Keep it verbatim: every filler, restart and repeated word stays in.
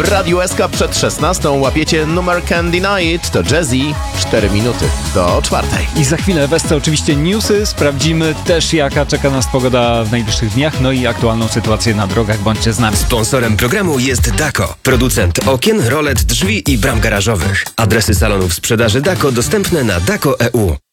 W Radiu S K przed szesnastą łapiecie numer Can't Deny It, to Jazzy. cztery minuty do czwartej. I za chwilę wesce oczywiście newsy, sprawdzimy też jaka czeka nas pogoda w najbliższych dniach, no i aktualną sytuację na drogach, bądźcie z nami. Sponsorem programu jest Dako, producent okien, rolet, drzwi i bram garażowych. Adresy salonów sprzedaży Dako dostępne na dako kropka e u.